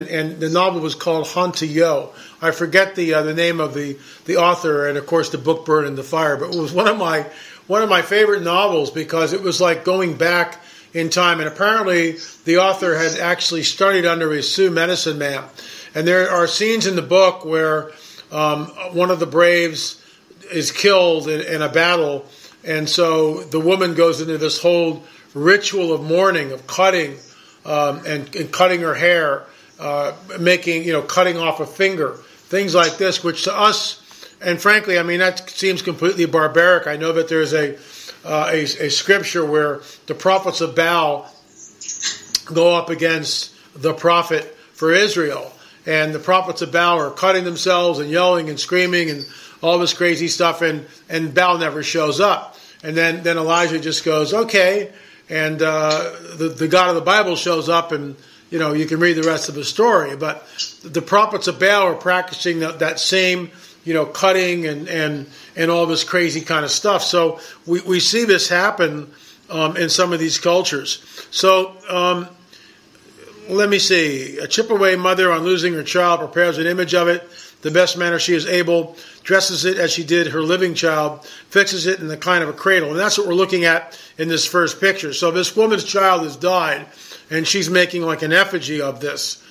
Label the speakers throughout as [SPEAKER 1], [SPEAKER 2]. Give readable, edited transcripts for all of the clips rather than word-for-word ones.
[SPEAKER 1] and the novel was called Hanta Yo. I forget the name of the author, and of course the book burned in the fire. But it was one of my favorite novels because it was like going back in time. And apparently the author had actually studied under a Sioux medicine man. And there are scenes in the book where one of the braves is killed in a battle, and so the woman goes into this whole ritual of mourning, of cutting and cutting her hair. Cutting off a finger, things like this, which to us, and frankly, I mean, that seems completely barbaric. I know that there's a scripture where the prophets of Baal go up against the prophet for Israel, and the prophets of Baal are cutting themselves and yelling and screaming and all this crazy stuff, and Baal never shows up. And then Elijah just goes, okay, and the God of the Bible shows up, and you can read the rest of the story, but the prophets of Baal are practicing that same, cutting and all this crazy kind of stuff. So we see this happen in some of these cultures. So let me see. A Chippewa mother, on losing her child, prepares an image of it the best manner she is able, dresses it as she did her living child, fixes it in the kind of a cradle. And that's what we're looking at in this first picture. So this woman's child has died, and she's making like an effigy of this.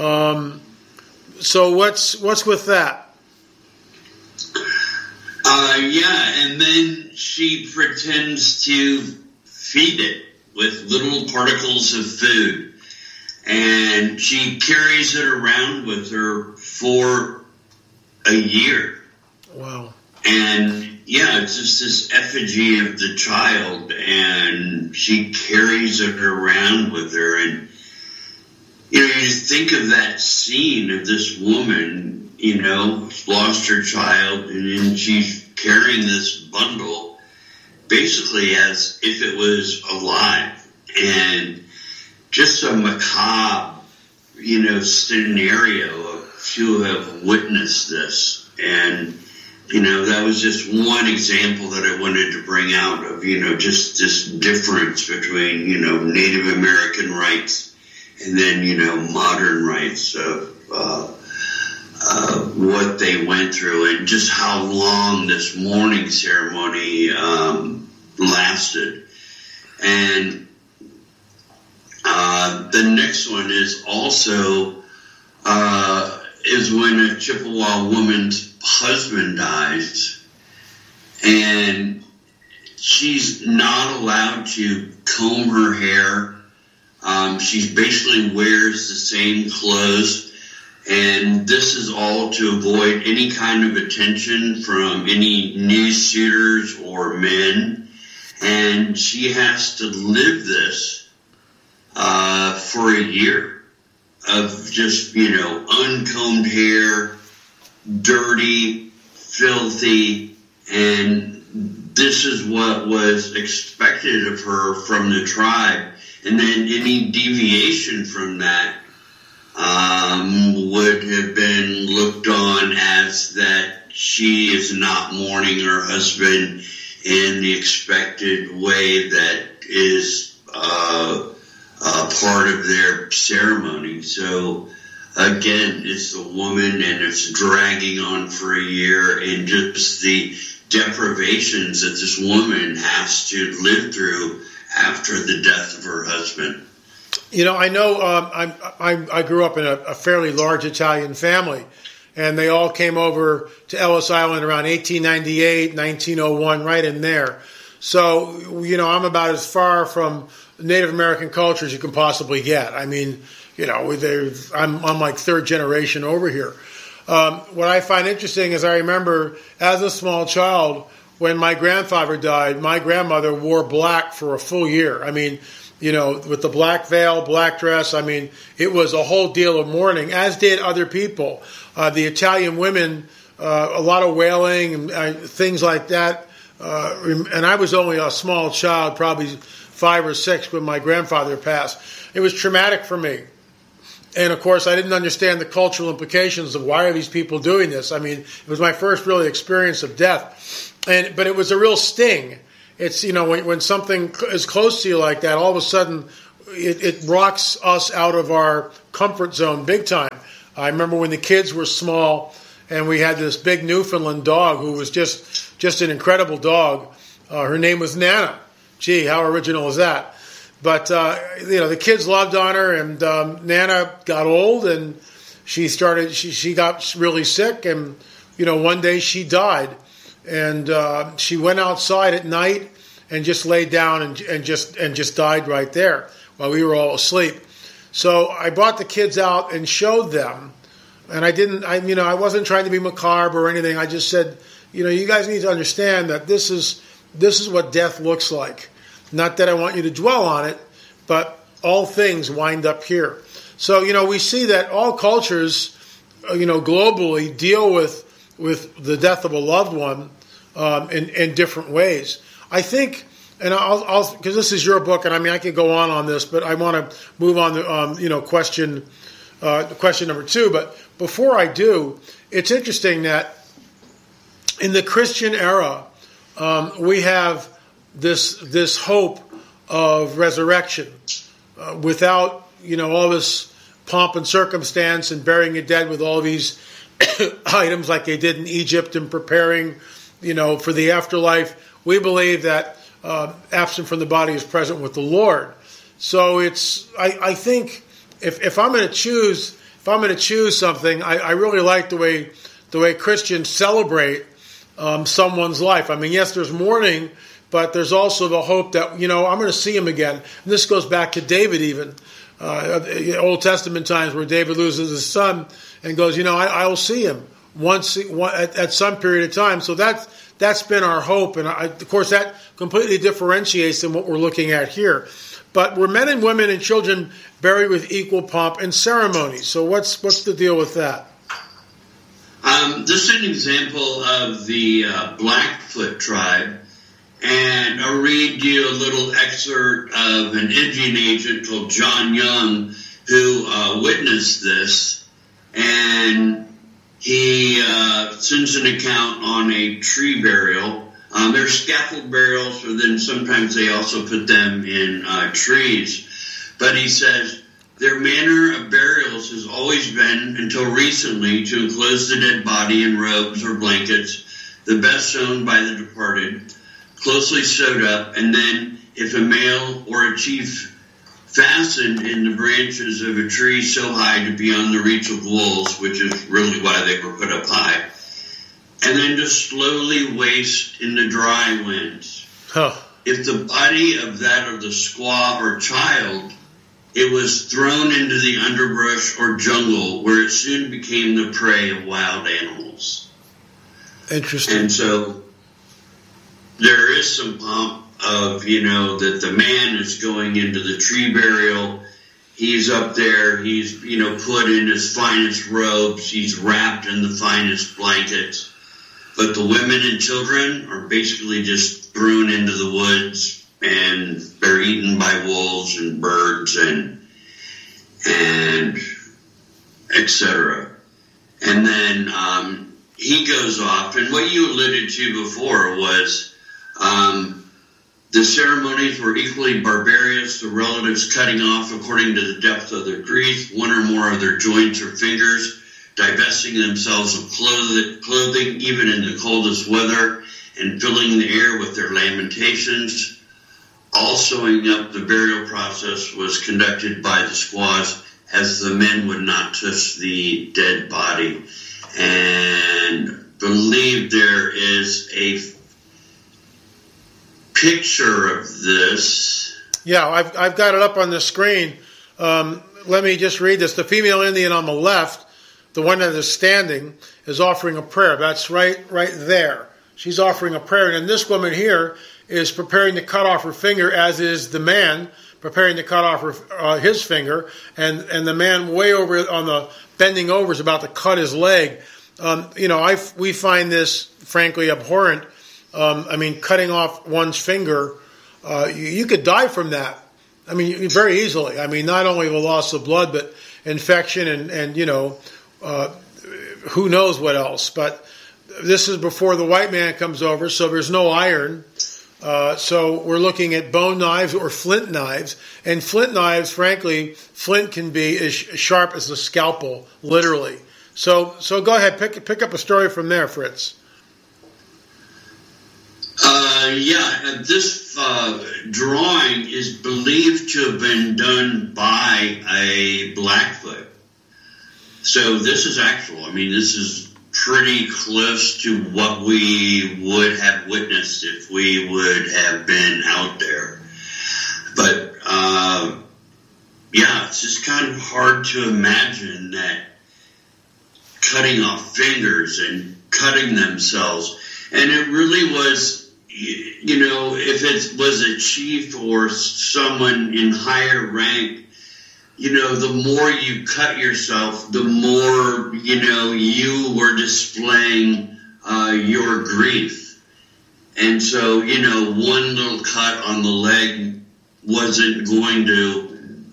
[SPEAKER 1] So what's with that?
[SPEAKER 2] And then she pretends to feed it with little particles of food, and she carries it around with her for a year.
[SPEAKER 1] Wow.
[SPEAKER 2] And it's just this effigy of the child, and she carries it around with her. And you think of that scene of this woman, lost her child, and then she's carrying this bundle basically as if it was alive. And just a macabre, scenario to have witnessed this. And that was just one example that I wanted to bring out of, just this difference between, Native American rites and then, modern rites of what they went through, and just how long this mourning ceremony lasted. And the next one is also is when a Chippewa woman's husband dies, and she's not allowed to comb her hair. She basically wears the same clothes, and this is all to avoid any kind of attention from any news shooters or men. And she has to live this for a year of just, uncombed hair, dirty, filthy, and this is what was expected of her from the tribe. And then any deviation from that would have been looked on as that she is not mourning her husband in the expected way that is part of their ceremony. So again, it's the woman, and it's dragging on for a year, and just the deprivations that this woman has to live through after the death of her husband.
[SPEAKER 1] I know I grew up in a fairly large Italian family, and they all came over to Ellis Island around 1898, 1901, right in there. So, I'm about as far from Native American culture as you can possibly get. I mean, I'm like third generation over here. What I find interesting is I remember as a small child, when my grandfather died, my grandmother wore black for a full year. I mean, with the black veil, black dress, I mean, it was a whole deal of mourning, as did other people. The Italian women, a lot of wailing and things like that. And I was only a small child, probably 5 or 6, when my grandfather passed. It was traumatic for me. And, of course, I didn't understand the cultural implications of why are these people doing this. I mean, it was my first really experience of death. But it was a real sting. It's, when something is close to you like that, all of a sudden, it rocks us out of our comfort zone big time. I remember when the kids were small, and we had this big Newfoundland dog who was just an incredible dog. Her name was Nana. Gee, how original is that? But the kids loved on her, and Nana got old, and she got really sick, and one day she died, and she went outside at night and just laid down and just died right there while we were all asleep. So I brought the kids out and showed them, and I wasn't trying to be macabre or anything. I just said, you guys need to understand that this is what death looks like. Not that I want you to dwell on it, but all things wind up here. So, we see that all cultures, globally deal with the death of a loved one in different ways. I think, and I'll because this is your book, and I could go on this, but I want to move on to question number 2. But before I do, it's interesting that in the Christian era, we have this hope of resurrection without all this pomp and circumstance and burying the dead with all these items like they did in Egypt and preparing for the afterlife. We believe that absent from the body is present with the Lord. So I think if I'm going to choose something, I really like the way Christians celebrate someone's life. Yes, there's mourning, but there's also the hope that, I'm going to see him again. And this goes back to David even, Old Testament times where David loses his son and goes, I will see him once at some period of time. So that's been our hope. And of course, that completely differentiates than what we're looking at here. But we're men and women and children buried with equal pomp and ceremony. So what's the deal with that?
[SPEAKER 2] This is an example of the Blackfoot tribe, and I'll read you a little excerpt of an Indian agent called John Young who witnessed this, and he sends an account on a tree burial. There's scaffold burials, but then sometimes they also put them in trees. But he says, their manner of burials has always been, until recently, to enclose the dead body in robes or blankets, the best sewn by the departed, closely sewed up, and then, if a male or a chief, fastened in the branches of a tree so high to be beyond the reach of wolves, which is really why they were put up high, and then just slowly waste in the dry winds.
[SPEAKER 1] Huh.
[SPEAKER 2] If the body of that of the squaw or child, it was thrown into the underbrush or jungle, where it soon became the prey of wild animals.
[SPEAKER 1] Interesting.
[SPEAKER 2] And so there is some pomp of, that the man is going into the tree burial. He's up there. He's, put in his finest robes. He's wrapped in the finest blankets. But the women and children are basically just thrown into the woods, and they're eaten by wolves and birds and etc. And then he goes off, and what you alluded to before was the ceremonies were equally barbarous, the relatives cutting off according to the depth of their grief, one or more of their joints or fingers, divesting themselves of clothing even in the coldest weather, and filling the air with their lamentations. All sewing up the burial process was conducted by the squaws, as the men would not touch the dead body. And believe there is a picture of this.
[SPEAKER 1] Yeah, I've got it up on the screen. Let me just read this. The female Indian on the left, the one that is standing, is offering a prayer. That's right there. She's offering a prayer. And this woman here is preparing to cut off her finger, as is the man preparing to cut off his finger. And the man way over on the bending over is about to cut his leg. We find this frankly abhorrent. Cutting off one's finger, you could die from that. Very easily. Not only the loss of blood, but infection and who knows what else. But this is before the white man comes over, so there's no iron. So we're looking at bone knives or flint knives. And flint knives, frankly, flint can be as sharp as a scalpel, literally. So go ahead, pick up a story from there, Fritz.
[SPEAKER 2] This drawing is believed to have been done by a Blackfoot. So this is actual. I mean, this is pretty close to what we would have witnessed if we would have been out there. But, it's just kind of hard to imagine that cutting off fingers and cutting themselves. And it really was, if it was a chief or someone in higher rank, the more you cut yourself, the more, you were displaying your grief. And so, one little cut on the leg wasn't going to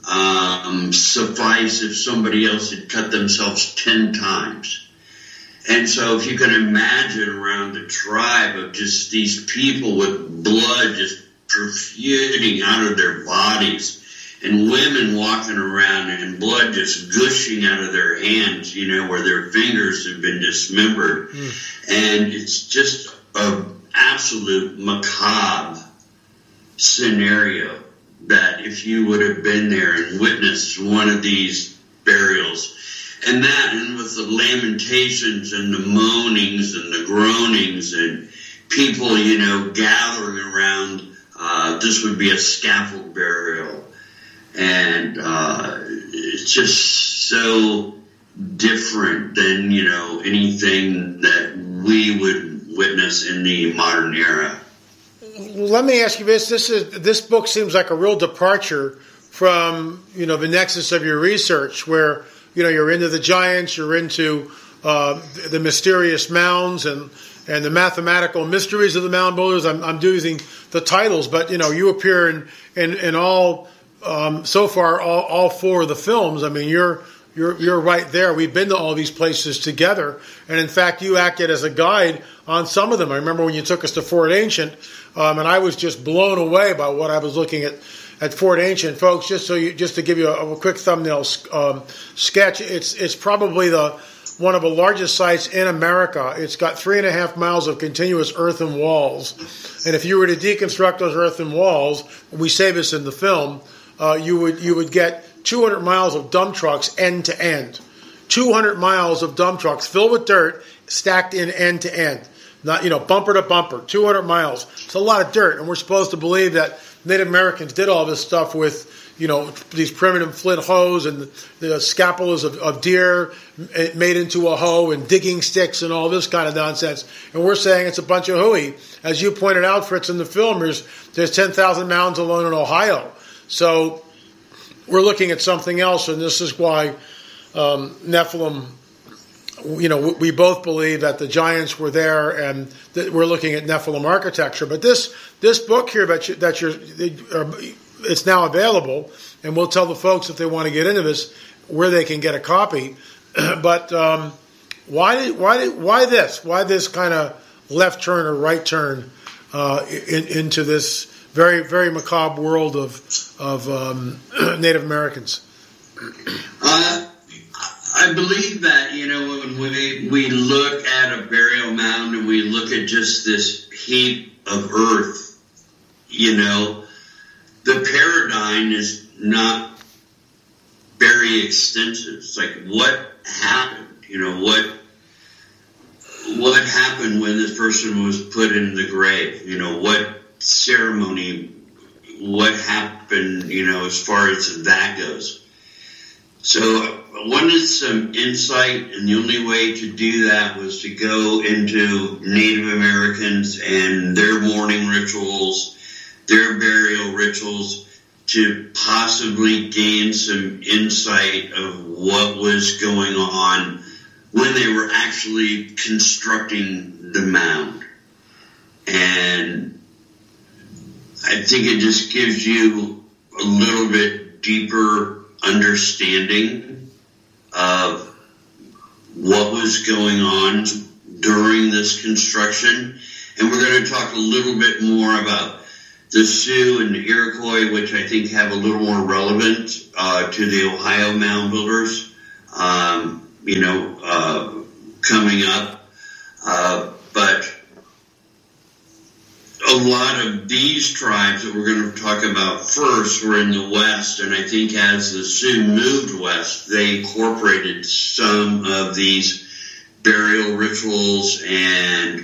[SPEAKER 2] suffice if somebody else had cut themselves 10 times. And so if you can imagine around a tribe of just these people with blood just protruding out of their bodies, and women walking around and blood just gushing out of their hands, where their fingers have been dismembered. And it's just an absolute macabre scenario that if you would have been there and witnessed one of these burials, and with the lamentations and the moanings and the groanings and people, gathering around, this would be a scaffold burial. And it's just so different than, anything that we would witness in the modern era.
[SPEAKER 1] Let me ask you this. This book seems like a real departure from, the nexus of your research where, you're into the giants, you're into the mysterious mounds and the mathematical mysteries of the mound builders. I'm using the titles, but, you appear in all... so far, all four of the films. I mean, you're right there. We've been to all these places together, and in fact, you acted as a guide on some of them. I remember when you took us to Fort Ancient, and I was just blown away by what I was looking at Fort Ancient, folks. Just to give you a quick thumbnail sketch, it's probably one of the largest sites in America. It's got 3.5 miles of continuous earthen walls, and if you were to deconstruct those earthen walls, we say this in the film. You would get 200 miles of dump trucks end to end. 200 miles of dump trucks filled with dirt stacked in end to end. Not, bumper to bumper, 200 miles. It's a lot of dirt, and we're supposed to believe that Native Americans did all this stuff with, these primitive flint hoes and the scapulas of deer made into a hoe and digging sticks and all this kind of nonsense. And we're saying it's a bunch of hooey. As you pointed out, Fritz, in the film, there's 10,000 mounds alone in Ohio. So we're looking at something else, and this is why Nephilim, we both believe that the giants were there, and that we're looking at Nephilim architecture. But this book here it's now available, and we'll tell the folks if they want to get into this where they can get a copy. But why this? Why this kind of left turn or right turn into this very, very macabre world of Native Americans?
[SPEAKER 2] I believe that, when we look at a burial mound and we look at just this heap of earth, the paradigm is not very extensive. It's like, what happened? What happened when this person was put in the grave? What ceremony, what happened, as far as that goes. So I wanted some insight, and the only way to do that was to go into Native Americans and their mourning rituals, their burial rituals, to possibly gain some insight of what was going on when they were actually constructing the mound. And I think it just gives you a little bit deeper understanding of what was going on during this construction. And we're going to talk a little bit more about the Sioux and the Iroquois, which I think have a little more relevance to the Ohio mound builders, coming up. But a lot of these tribes that we're going to talk about first were in the West, and I think as the Sioux moved west, they incorporated some of these burial rituals and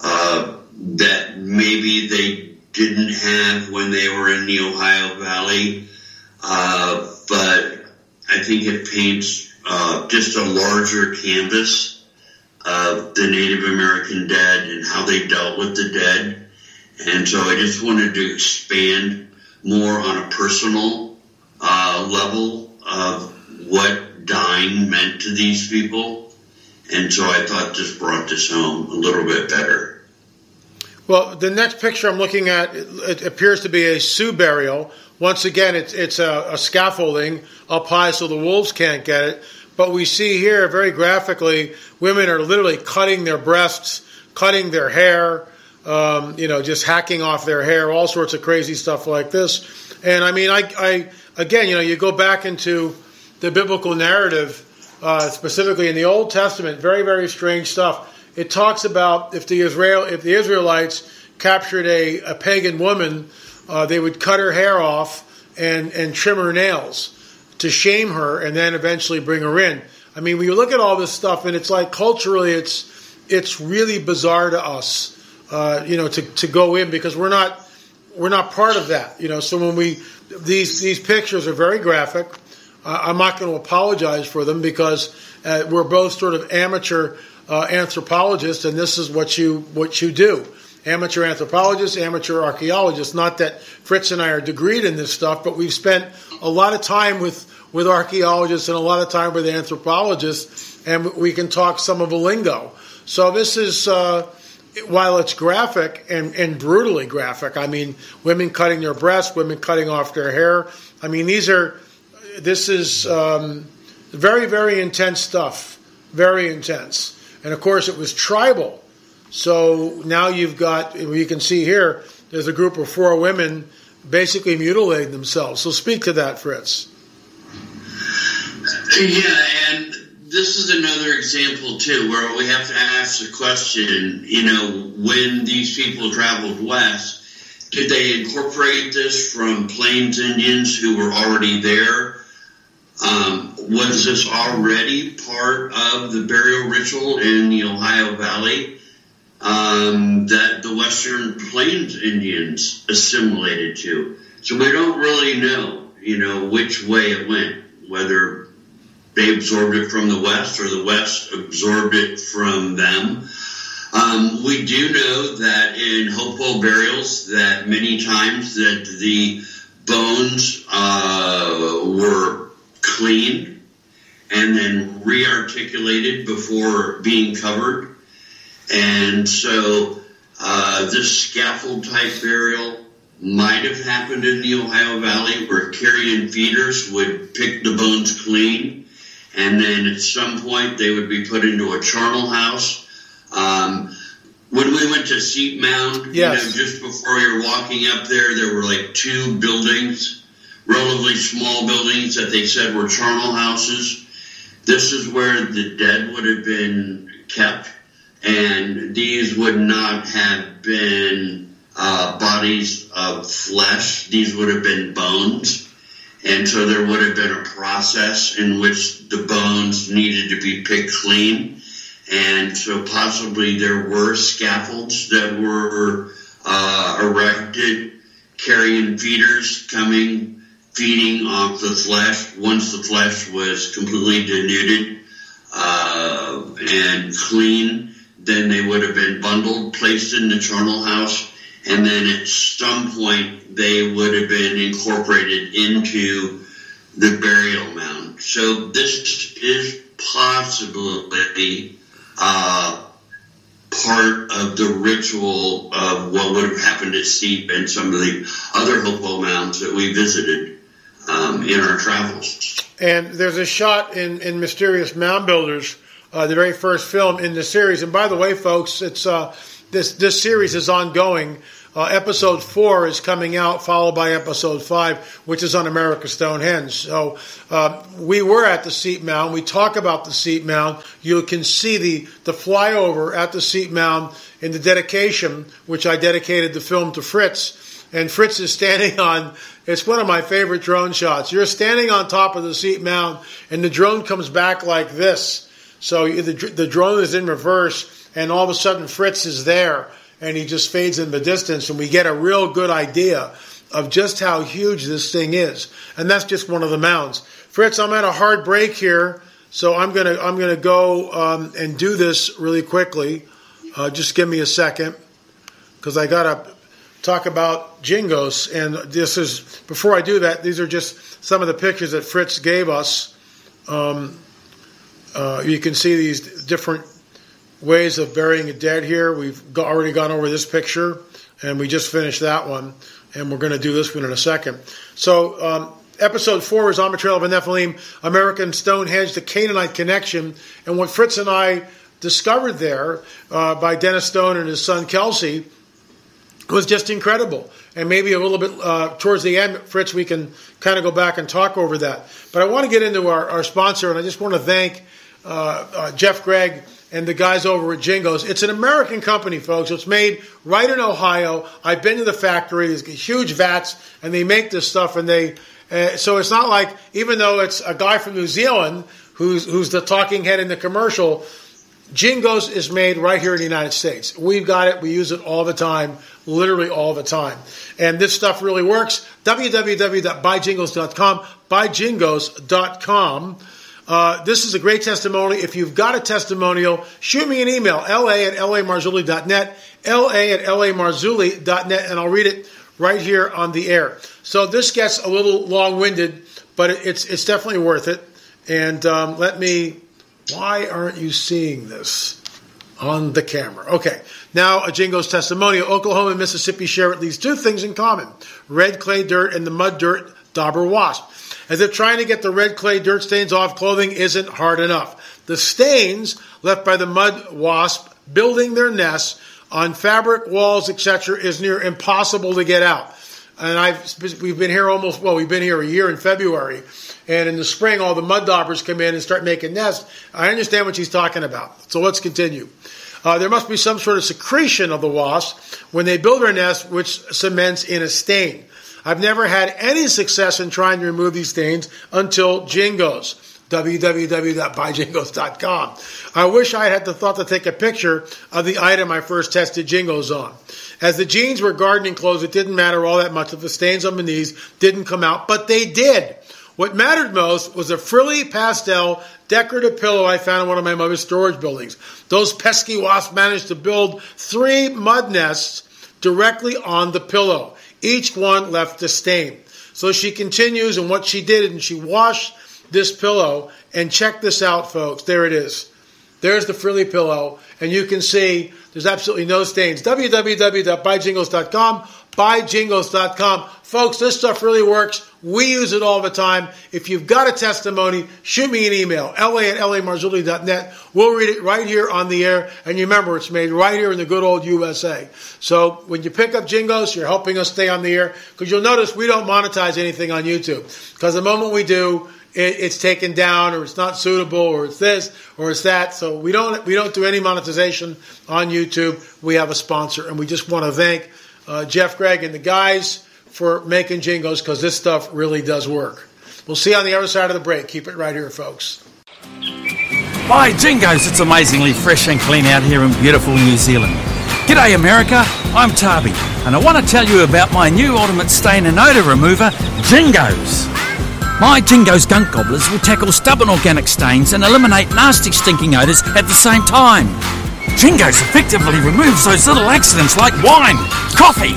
[SPEAKER 2] that maybe they didn't have when they were in the Ohio Valley. But I think it paints just a larger canvas of the Native American dead and how they dealt with the dead. And so I just wanted to expand more on a personal level of what dying meant to these people. And so I thought this brought this home a little bit better.
[SPEAKER 1] Well, the next picture I'm looking at, it appears to be a Sioux burial. Once again, it's a scaffolding up high so the wolves can't get it. But we see here very graphically, women are literally cutting their breasts, cutting their hair, just hacking off their hair, all sorts of crazy stuff like this. And I mean, I again, you go back into the biblical narrative, specifically in the Old Testament, very, very strange stuff. It talks about if the Israelites captured a pagan woman, they would cut her hair off and trim her nails to shame her, and then eventually bring her in. I mean, when you look at all this stuff, and it's like culturally, it's really bizarre to us, to go in, because we're not part of that, So when these pictures are very graphic. I'm not going to apologize for them because we're both sort of amateur anthropologists, and this is what you do. Amateur anthropologists, amateur archaeologists. Not that Fritz and I are degreed in this stuff, but we've spent a lot of time with archaeologists and a lot of time with anthropologists, and we can talk some of the lingo. So this is, while it's graphic and brutally graphic, I mean, women cutting their breasts, women cutting off their hair. I mean, this is very, very intense stuff. Very intense. And of course, it was tribal. So now you've got, you can see here, there's a group of 4 women basically mutilating themselves. So speak to that, Fritz.
[SPEAKER 2] Yeah, and this is another example, too, where we have to ask the question, when these people traveled west, did they incorporate this from Plains Indians who were already there? Was this already part of the burial ritual in the Ohio Valley that the Western Plains Indians assimilated to? So we don't really know, which way it went, whether they absorbed it from the West or the West absorbed it from them. We do know that in Hopewell burials that many times that the bones were cleaned and then re-articulated before being covered. And so this scaffold type burial might have happened in the Ohio Valley where carrion feeders would pick the bones clean, and then at some point they would be put into a charnel house. When we went to Seat Mound,
[SPEAKER 1] yes.
[SPEAKER 2] Just before you're walking up there were like 2 buildings, relatively small buildings that they said were charnel houses. This is where the dead would have been kept, and these would not have been bodies of flesh. These would have been bones. And so there would have been a process in which the bones needed to be picked clean. And so possibly there were scaffolds that were erected, carrion feeders coming, feeding off the flesh. Once the flesh was completely denuded and clean, then they would have been bundled, placed in the charnel house, and then at some point they would have been incorporated into the burial mound. So this is possibly part of the ritual of what would have happened at Steep and some of the other Hopewell mounds that we visited in our travels.
[SPEAKER 1] And there's a shot in Mysterious Mound Builders, the very first film in the series. And by the way, folks, it's this series is ongoing. Episode 4 is coming out, followed by episode 5, which is on America's Stonehenge. So we were at the seat mound. We talk about the seat mound. You can see the flyover at the seat mound in the dedication, which I dedicated the film to Fritz. And Fritz is standing on, it's one of my favorite drone shots. You're standing on top of the seat mound, and the drone comes back like this. So the drone is in reverse, and all of a sudden Fritz is there. And he just fades in the distance, and we get a real good idea of just how huge this thing is. And that's just one of the mounds. Fritz, I'm at a hard break here, so I'm gonna go and do this really quickly. Just give me a second, because I gotta talk about Jingos. And this is, before I do that, these are just some of the pictures that Fritz gave us. You can see these different ways of burying a dead here. We've already gone over this picture, and we just finished that one, and we're going to do this one in a second. So episode 4 is On the Trail of a Nephilim, American Stonehenge, the Canaanite Connection, and what Fritz and I discovered there by Dennis Stone and his son Kelsey was just incredible. And maybe a little bit towards the end, Fritz, we can kind of go back and talk over that. But I want to get into our sponsor, and I just want to thank Jeff Gregg and the guys over at Jingos. It's an American company, folks. It's made right in Ohio. I've been to the factory. There's huge vats, and they make this stuff. And so it's not like, even though it's a guy from New Zealand who's the talking head in the commercial, Jingos is made right here in the United States. We've got it. We use it all the time, literally all the time. And this stuff really works. www.buyjingos.com, buyjingos.com. This is a great testimony. If you've got a testimonial, shoot me an email, la@lamarzulli.net, la@lamarzulli.net, and I'll read it right here on the air. So this gets a little long-winded, but it's definitely worth it. And why aren't you seeing this on the camera? Okay, now a Jingo's testimonial. Oklahoma and Mississippi share at least two things in common: red clay dirt and the mud dirt dauber wasp. As if trying to get the red clay dirt stains off clothing isn't hard enough. The stains left by the mud wasp building their nests on fabric, walls, etc. is near impossible to get out. And we've been here we've been here a year in February. And in the spring, all the mud daubers come in and start making nests. I understand what she's talking about. So let's continue. There must be some sort of secretion of the wasp when they build their nest, which cements in a stain. I've never had any success in trying to remove these stains until Jingos. www.buyjingos.com. I wish I had the thought to take a picture of the item I first tested Jingos on. As the jeans were gardening clothes, it didn't matter all that much if the stains on my knees didn't come out, but they did. What mattered most was a frilly pastel decorative pillow I found in one of my mother's storage buildings. Those pesky wasps managed to build 3 mud nests directly on the pillow. Each one left a stain. So she continues, and what she did, and she washed this pillow, and check this out, folks. There it is. There's the frilly pillow, and you can see there's absolutely no stains. www.buyjingos.com, buyjingos.com. Folks, this stuff really works. We use it all the time. If you've got a testimony, shoot me an email, la@lamarzulli.net. We'll read it right here on the air. And remember, it's made right here in the good old USA. So when you pick up Jingos, you're helping us stay on the air. Because you'll notice we don't monetize anything on YouTube. Because the moment we do, it's taken down, or it's not suitable, or it's this, or it's that. So we don't do any monetization on YouTube. We have a sponsor. And we just want to thank Jeff Gregg and the guys for making Jingos, because this stuff really does work. We'll see you on the other side of the break. Keep it right here, folks.
[SPEAKER 3] Buy Jingos. It's amazingly fresh and clean out here in beautiful New Zealand. G'day America, I'm Tarby, and I want to tell you about my new ultimate stain and odour remover, Jingos. My Jingos gunk gobblers will tackle stubborn organic stains and eliminate nasty stinking odours at the same time. Jingos effectively removes those little accidents like wine, coffee,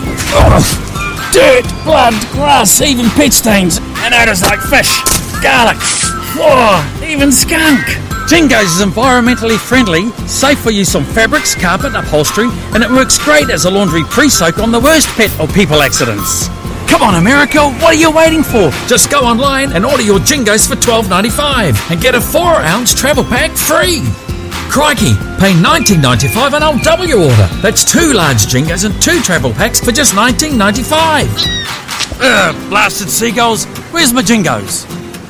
[SPEAKER 3] dirt, blood, grass, even pet stains, and odours like fish, garlic, even skunk. Jingos is environmentally friendly, safe for use on fabrics, carpet, upholstery, and it works great as a laundry pre-soak on the worst pet or people accidents. Come on America, what are you waiting for? Just go online and order your Jingos for $12.95 and get a 4-ounce travel pack free. Crikey, pay $19.95 an old W order. That's 2 large Jingos and 2 travel packs for just $19.95. Blasted seagulls, where's my Jingos?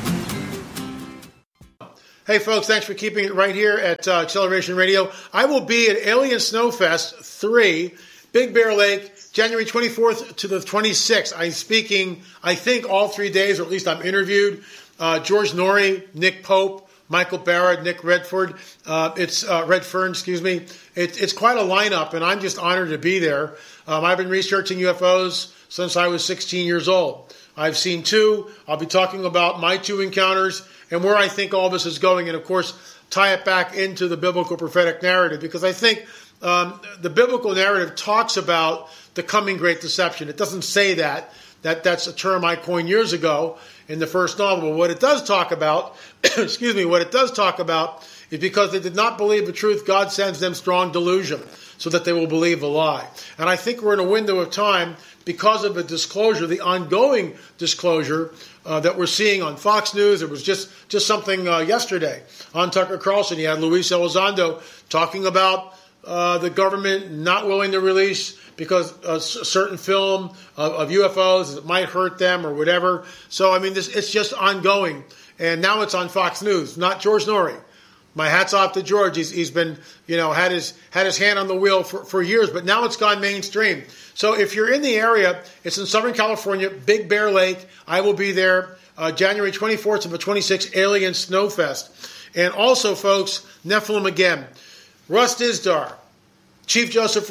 [SPEAKER 1] Hey folks, thanks for keeping it right here at Acceleration Radio. I will be at Alien Snowfest 3, Big Bear Lake, January 24th to the 26th. I'm speaking, I think, all 3 days, or at least I'm interviewed. George Norrie, Nick Pope, Michael Barrett, Nick Redfern. It's quite a lineup, and I'm just honored to be there. I've been researching UFOs since I was 16 years old. I've seen 2. I'll be talking about my 2 encounters and where I think all this is going, and of course, tie it back into the biblical prophetic narrative, because I think the biblical narrative talks about the coming great deception. It doesn't say that. That's a term I coined years ago in the first novel. But what it does talk about, is because they did not believe the truth, God sends them strong delusion so that they will believe the lie. And I think we're in a window of time because of the disclosure, the ongoing disclosure that we're seeing on Fox News. There was just something yesterday on Tucker Carlson. He had Luis Elizondo talking about the government not willing to release because a certain film of UFOs, it might hurt them or whatever. So, I mean, it's just ongoing. And now it's on Fox News, not George Norrie. My hat's off to George. He's been, had his hand on the wheel for years, but now it's gone mainstream. So if you're in the area, it's in Southern California, Big Bear Lake. I will be there January 24th to the 26th, Alien Snowfest. And also, folks, Nephilim again. Russ Dizdar, Chief Joseph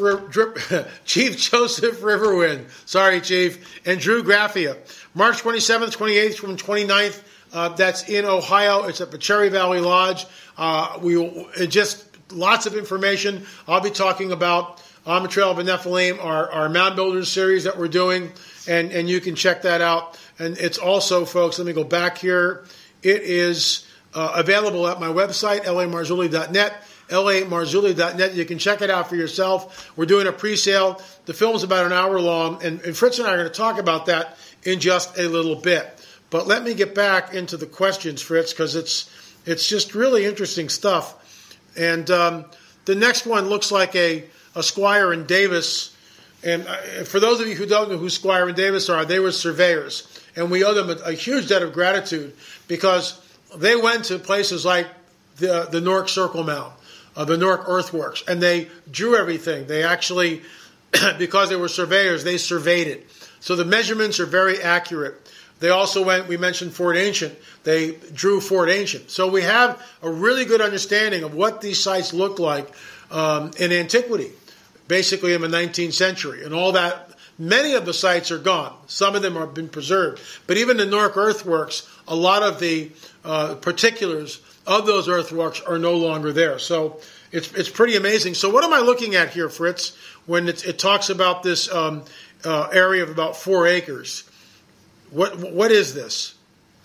[SPEAKER 1] Riverwind, sorry, Chief, and Drew Graffia. March 27th, 28th, from 29th, that's in Ohio. It's at the Cherry Valley Lodge. Just lots of information. I'll be talking about On the Trail of the Nephilim, our Mound Builders series that we're doing, and you can check that out. And it's also, folks, let me go back here. It is available at my website, lamarzulli.net. lamarzulli.net. You can check it out for yourself. We're doing a pre-sale. The film's about an hour long, and Fritz and I are going to talk about that in just a little bit. But let me get back into the questions, Fritz, because it's just really interesting stuff. And the next one looks like a Squire and Davis. And for those of you who don't know who Squire and Davis are, they were surveyors. And we owe them a huge debt of gratitude because they went to places like the Newark Circle Mound, the Newark Earthworks, and they drew everything. They actually, because they were surveyors, they surveyed it. So the measurements are very accurate. They also we mentioned Fort Ancient. They drew Fort Ancient. So we have a really good understanding of what these sites looked like in antiquity, basically in the 19th century. And all that, many of the sites are gone. Some of them have been preserved. But even the Newark Earthworks, a lot of the particulars of those earthworks are no longer there. So it's pretty amazing. So what am I looking at here, Fritz, when it talks about this area of about 4 acres? What is this?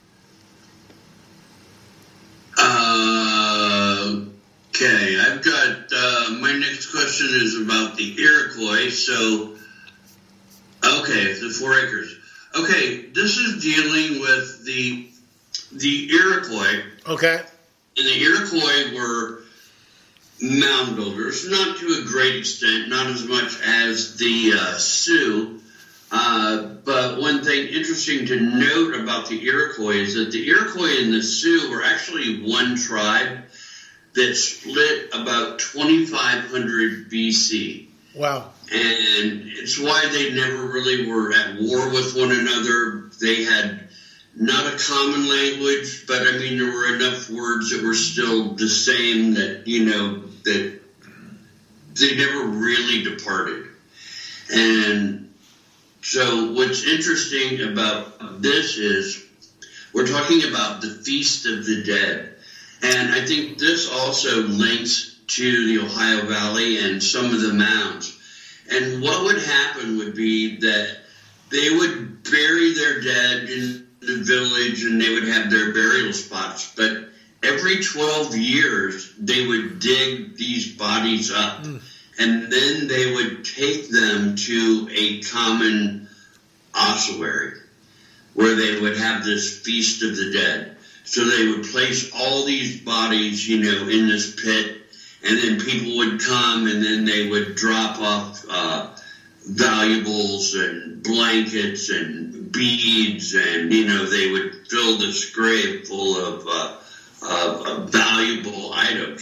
[SPEAKER 2] Okay, I've got my next question is about the Iroquois. So, okay, the 4 acres. Okay, this is dealing with the Iroquois.
[SPEAKER 1] Okay.
[SPEAKER 2] And the Iroquois were mound builders, not to a great extent, not as much as the Sioux. But one thing interesting to note about the Iroquois is that the Iroquois and the Sioux were actually one tribe that split about 2500 BC.
[SPEAKER 1] Wow.
[SPEAKER 2] And it's why they never really were at war with one another. They had not a common language, but I mean, there were enough words that were still the same that, that they never really departed. And so what's interesting about this is we're talking about the Feast of the Dead. And I think this also links to the Ohio Valley and some of the mounds. And what would happen would be that they would bury their dead in the village and they would have their burial spots. But every 12 years, they would dig these bodies up. And then they would take them to a common ossuary where they would have this Feast of the Dead. So they would place all these bodies, in this pit, and then people would come, and then they would drop off valuables and blankets and beads, and they would fill this grave full of valuable items.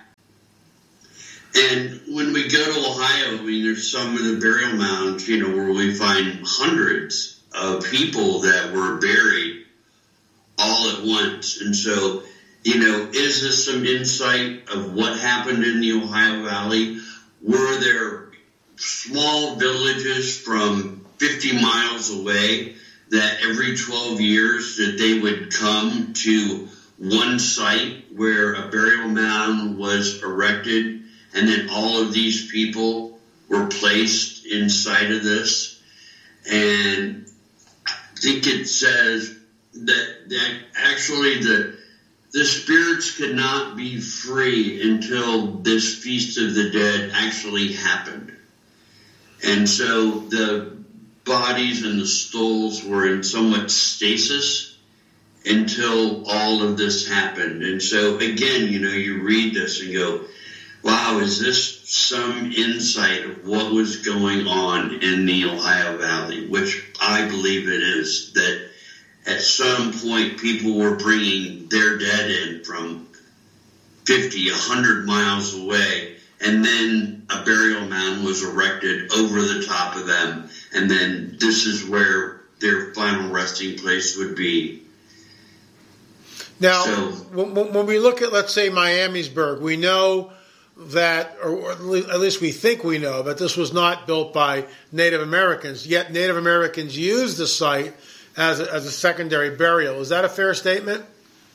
[SPEAKER 2] And when we go to Ohio, there's some of the burial mounds, where we find hundreds of people that were buried all at once. And so, is this some insight of what happened in the Ohio Valley? Were there small villages from 50 miles away that every 12 years that they would come to one site where a burial mound was erected, and then all of these people were placed inside of this? And I think it says that actually the spirits could not be free until this Feast of the Dead actually happened. And so the bodies and the souls were in somewhat stasis until all of this happened. And so, again, you read this and go, wow, is this some insight of what was going on in the Ohio Valley? Which I believe it is, that at some point people were bringing their dead in from 50, 100 miles away, and then a burial mound was erected over the top of them, and then this is where their final resting place would be.
[SPEAKER 1] Now, when we look at, let's say, Miamisburg, we know that, or at least we think we know, that this was not built by Native Americans, yet Native Americans used the site as a secondary burial. Is that a fair statement?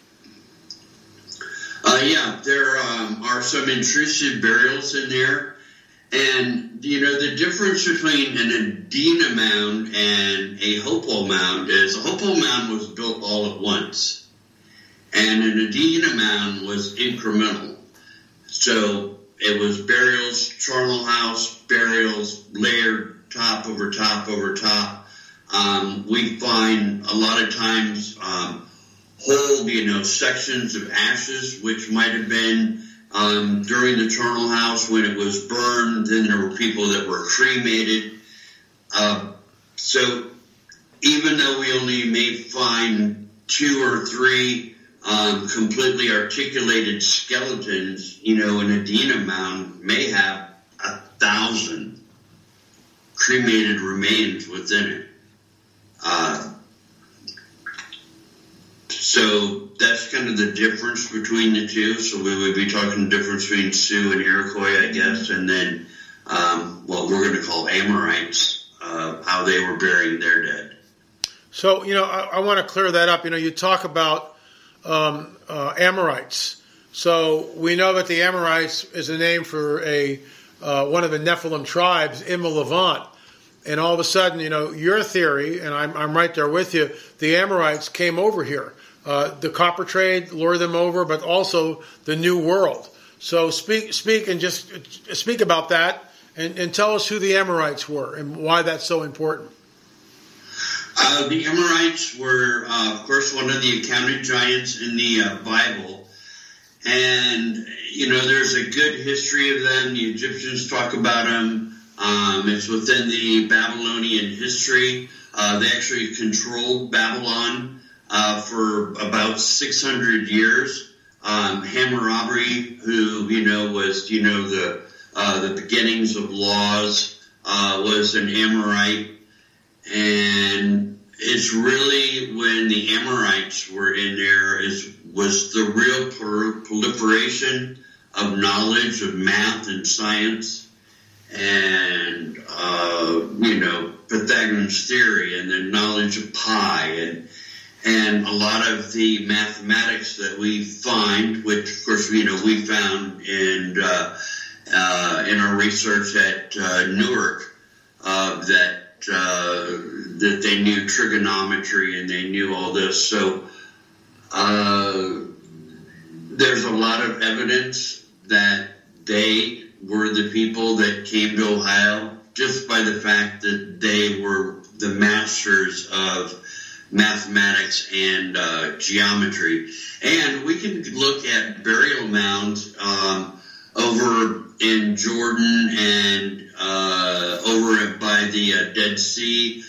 [SPEAKER 2] Yeah, there are some intrusive burials in there. And, the difference between an Adena mound and a Hopewell mound is a Hopewell mound was built all at once, and an Adena mound was incremental. So it was burials, charnel house, burials, layered top over top over top. We find a lot of times whole, sections of ashes, which might have been during the charnel house when it was burned. Then there were people that were cremated. So even though we only may find 2 or 3 completely articulated skeletons, an Adena mound may have 1,000 cremated remains within it. So that's kind of the difference between the two. So we would be talking the difference between Sioux and Iroquois, I guess, and then what we're going to call Amorites, how they were burying their dead.
[SPEAKER 1] So, I want to clear that up. You talk about Amorites. So we know that the Amorites is a name for one of the Nephilim tribes in the Levant. And all of a sudden, your theory, and I'm right there with you, the Amorites came over here. The copper trade lured them over, but also the New World. So speak and just speak about that, and tell us who the Amorites were and why that's so important.
[SPEAKER 2] The Amorites were, of course, one of the accounted giants in the Bible. And, there's a good history of them. The Egyptians talk about them. It's within the Babylonian history. They actually controlled Babylon for about 600 years. Hammurabi, who, was, the beginnings of laws, was an Amorite. And it's really when the Amorites were in there was the real proliferation of knowledge of math and science and, Pythagorean's theory and the knowledge of pi and a lot of the mathematics that we find, which of course, we found in our research at Newark, that they knew trigonometry and they knew all this. So there's a lot of evidence that they were the people that came to Ohio just by the fact that they were the masters of mathematics and geometry. And we can look at burial mounds over in Jordan and over by the Dead Sea,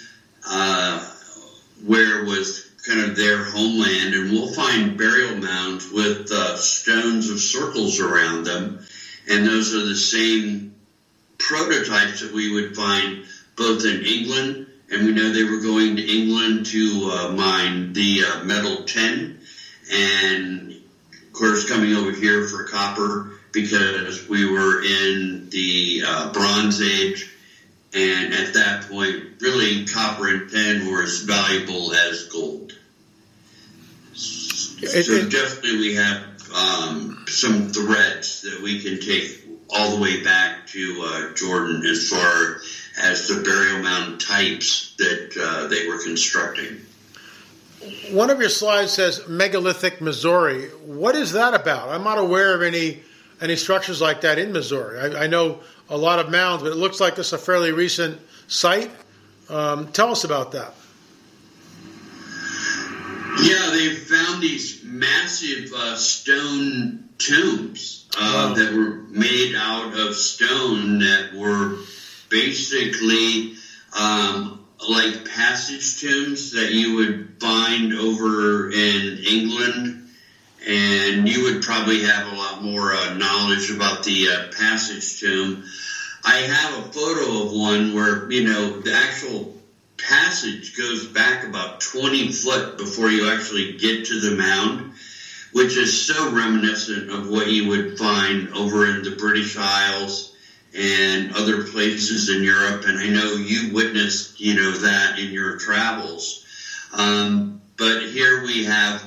[SPEAKER 2] where was kind of their homeland, and we'll find burial mounds with stones of circles around them, and those are the same prototypes that we would find both in England, and we know they were going to England to mine the metal tin, and of course coming over here for copper because we were in the Bronze Age, and at that point really copper and tin were as valuable as gold. So definitely we have some threads that we can take all the way back to Jordan as far as the burial mound types that they were constructing.
[SPEAKER 1] One of your slides says megalithic Missouri. What is that about? I'm not aware of any structures like that in Missouri. I know a lot of mounds, but it looks like this is a fairly recent site. Tell us about that.
[SPEAKER 2] Yeah, they found these massive stone tombs that were made out of stone that were basically like passage tombs that you would find over in England. And you would probably have a lot more knowledge about the passage tomb. I have a photo of one where, the actual passage goes back about 20 foot before you actually get to the mound, which is so reminiscent of what you would find over in the British Isles and other places in Europe. And I know you witnessed, that in your travels. But here we have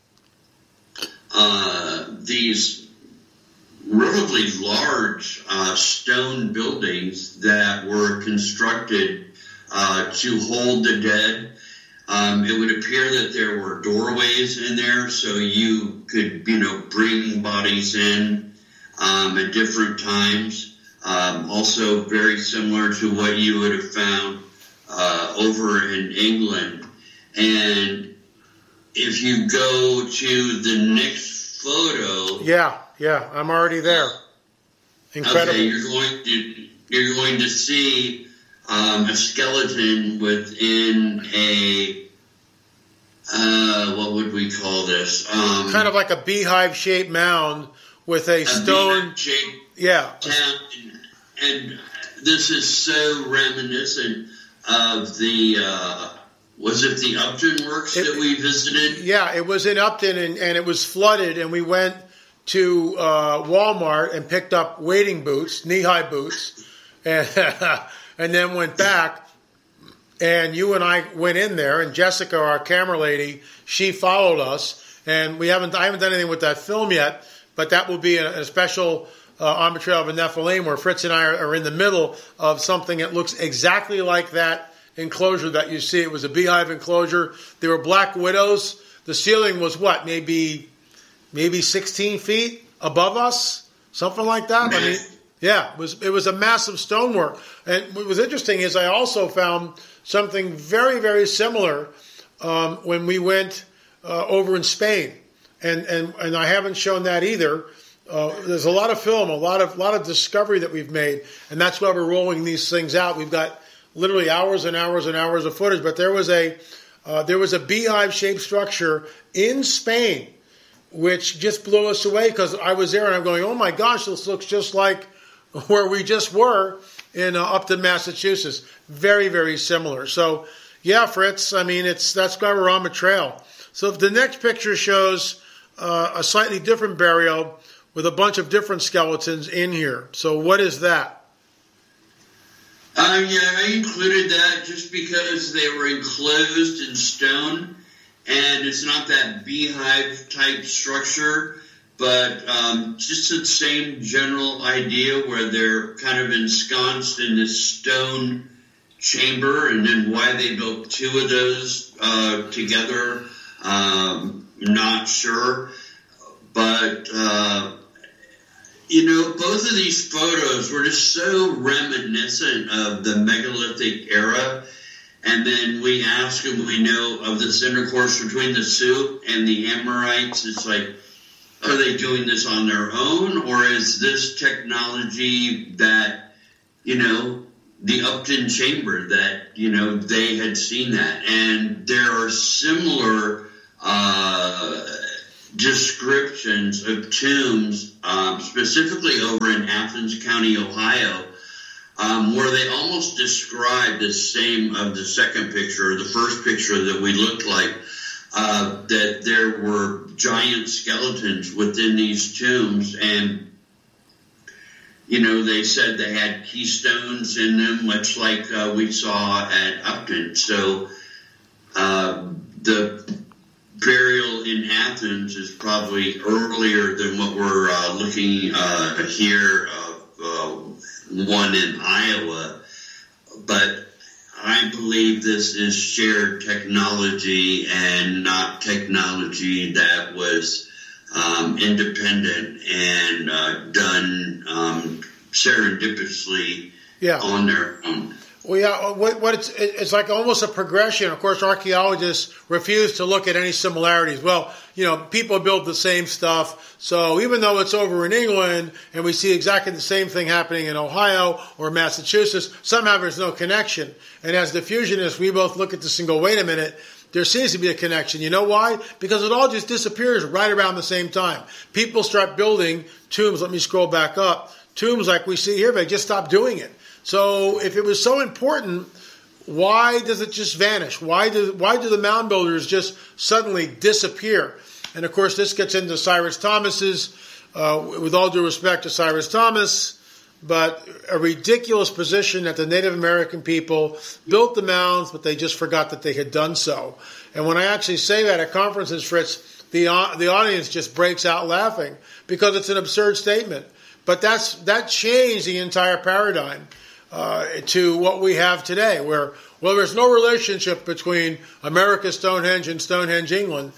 [SPEAKER 2] these relatively large stone buildings that were constructed to hold the dead. It would appear that there were doorways in there so you could, bring bodies in at different times. Also very similar to what you would have found over in England. And if you go to the next photo...
[SPEAKER 1] Yeah, I'm already there. Incredible.
[SPEAKER 2] Okay, you're going to see a skeleton within a what would we call this?
[SPEAKER 1] Kind of like a beehive-shaped mound with a stone.
[SPEAKER 2] Town, and this is so reminiscent of the. Was it the Upton Works that we visited?
[SPEAKER 1] Yeah, it was in Upton, and it was flooded, and we went to Walmart and picked up wading boots, knee-high boots, and and then went back. And you and I went in there, and Jessica, our camera lady, she followed us. And I haven't done anything with that film yet, but that will be a special on the Trail of the Nephilim, where Fritz and I are in the middle of something that looks exactly like that enclosure that you see. It was a beehive enclosure. There were black widows. The ceiling was what, maybe 16 feet above us, something like that. I mean, yeah, it was a massive stonework. And what was interesting is I also found something very, very similar when we went over in Spain, and I haven't shown that either. There's a lot of film, a lot of discovery that we've made, and that's why we're rolling these things out. We've got literally hours and hours and hours of footage. But there was a beehive-shaped structure in Spain, which just blew us away because I was there and I'm going, oh my gosh, this looks just like where we just were in Upton, Massachusetts. Very, very similar. So, yeah, Fritz, I mean, that's why we're on the trail. So the next picture shows a slightly different burial with a bunch of different skeletons in here. So what is that?
[SPEAKER 2] Yeah, I included that just because they were enclosed in stone, and it's not that beehive-type structure, but just the same general idea where they're kind of ensconced in this stone chamber, and then why they built two of those together, not sure. But, both of these photos were just so reminiscent of the megalithic era. And then we know of this intercourse between the Sioux and the Amorites. It's like, are they doing this on their own, or is this technology that, the Upton chamber that, they had seen that? And there are similar descriptions of tombs, specifically over in Athens County, Ohio, where they almost describe the same of the second picture, or the first picture that we looked like, that there were giant skeletons within these tombs, and they said they had keystones in them, much like we saw at Upton. So the burial in Athens is probably earlier than what we're looking here, one in Iowa. But I believe this is shared technology and not technology that was independent and done serendipitously on their own.
[SPEAKER 1] Well, yeah, it's like almost a progression. Of course, archaeologists refuse to look at any similarities. Well, people build the same stuff. So even though it's over in England and we see exactly the same thing happening in Ohio or Massachusetts, somehow there's no connection. And as diffusionists, we both look at this and go, wait a minute, there seems to be a connection. You know why? Because it all just disappears right around the same time. People start building tombs. Let me scroll back up. Tombs like we see here, they just stop doing it. So if it was so important, why does it just vanish? Why do the mound builders just suddenly disappear? And of course, this gets into Cyrus Thomas's, with all due respect to Cyrus Thomas, but a ridiculous position that the Native American people built the mounds, but they just forgot that they had done so. And when I actually say that at conferences, Fritz, the audience just breaks out laughing because it's an absurd statement. But that changed the entire paradigm to what we have today, where, well, there's no relationship between America's Stonehenge and Stonehenge, England,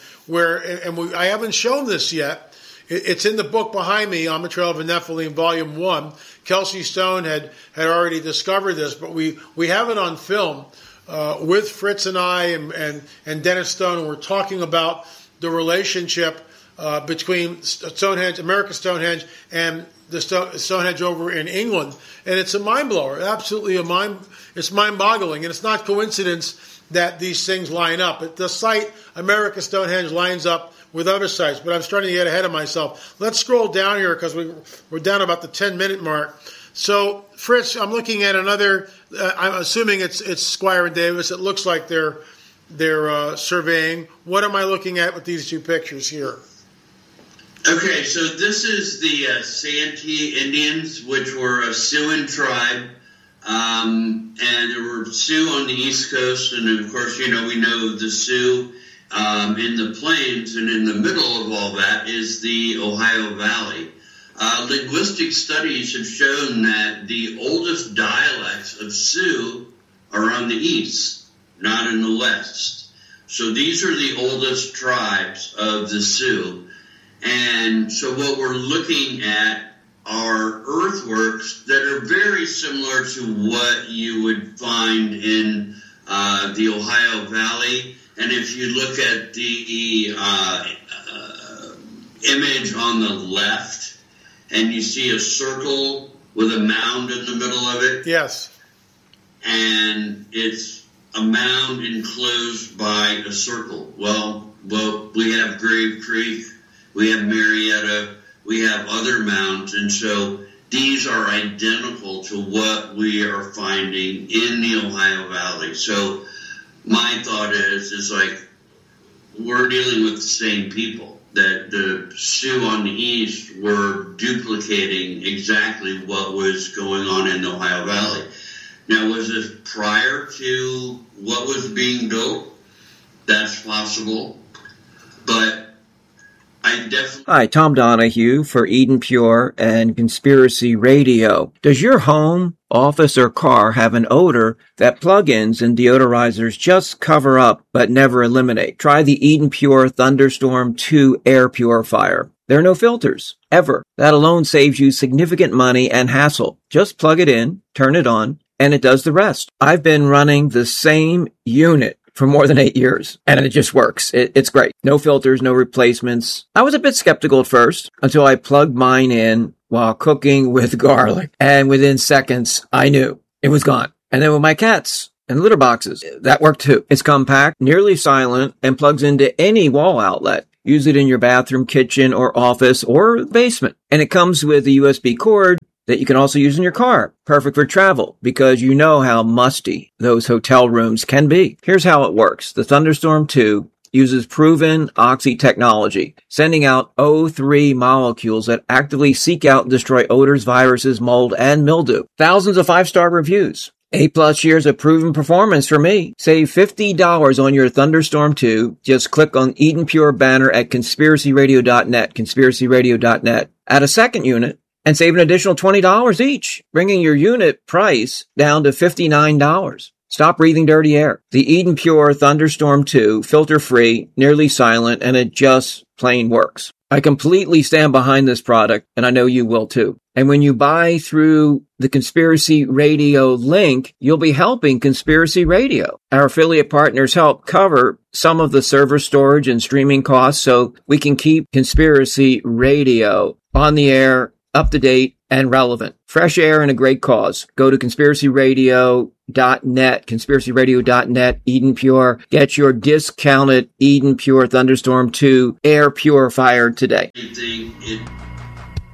[SPEAKER 1] I haven't shown this yet. It's in the book behind me, On the Trail of the Nephilim, Volume 1. Kelsey Stone had already discovered this, but we have it on film with Fritz and I and Dennis Stone, and we're talking about the relationship between Stonehenge, America's Stonehenge, and the Stonehenge over in England. And it's a mind blower, absolutely it's mind boggling. And it's not coincidence that these things line up. The site, America's Stonehenge, lines up with other sites, but I'm starting to get ahead of myself. Let's scroll down here because we're down about the 10-minute mark. So, Fritz, I'm looking at another, I'm assuming it's Squire and Davis. It looks like they're surveying. What am I looking at with these two pictures here?
[SPEAKER 2] Okay, so this is the Santee Indians, which were a Siouan tribe, and there were Sioux on the East Coast, and of course, we know the Sioux in the plains, and in the middle of all that is the Ohio Valley. Linguistic studies have shown that the oldest dialects of Sioux are on the east, not in the west. So these are the oldest tribes of the Sioux. And so what we're looking at are earthworks that are very similar to what you would find in the Ohio Valley. And if you look at the image on the left, and you see a circle with a mound in the middle of it.
[SPEAKER 1] Yes.
[SPEAKER 2] And it's a mound enclosed by a circle. Well, we have Grave Creek, we have Marietta, we have other mounds, and so these are identical to what we are finding in the Ohio Valley. So my thought is like we're dealing with the same people, that the Sioux on the east were duplicating exactly what was going on in the Ohio Valley. Now, was this prior to what was being built? That's possible, but I definitely...
[SPEAKER 4] Hi, Tom Donahue for Eden Pure and Conspiracy Radio. Does your home, office, or car have an odor that plugins and deodorizers just cover up but never eliminate? Try the Eden Pure Thunderstorm 2 air purifier. There are no filters, ever. That alone saves you significant money and hassle. Just plug it in, turn it on, and it does the rest. I've been running the same unit for more than 8 years, and it just works. It's great. No filters, no replacements. I was a bit skeptical at first until I plugged mine in while cooking with garlic, and within seconds, I knew it was gone. And then with my cats and litter boxes, that worked too. It's compact, nearly silent, and plugs into any wall outlet. Use it in your bathroom, kitchen, or office, or basement. And it comes with a USB cord that you can also use in your car. Perfect for travel, because you know how musty those hotel rooms can be. Here's how it works. The Thunderstorm 2 uses proven Oxy technology, sending out O3 molecules that actively seek out and destroy odors, viruses, mold, and mildew. Thousands of 5-star reviews. 8+ years of proven performance for me. Save $50 on your Thunderstorm 2. Just click on Eden Pure banner at conspiracyradio.net, conspiracyradio.net. Add a second unit and save an additional $20 each, bringing your unit price down to $59. Stop breathing dirty air. The Eden Pure Thunderstorm 2, filter-free, nearly silent, and it just plain works. I completely stand behind this product, and I know you will too. And when you buy through the Conspiracy Radio link, you'll be helping Conspiracy Radio. Our affiliate partners help cover some of the server storage and streaming costs so we can keep Conspiracy Radio on the air, up to date, and relevant. Fresh air and a great cause. Go to conspiracyradio.net, conspiracyradio.net, Eden Pure. Get your discounted Eden Pure Thunderstorm 2 air purifier today.
[SPEAKER 2] It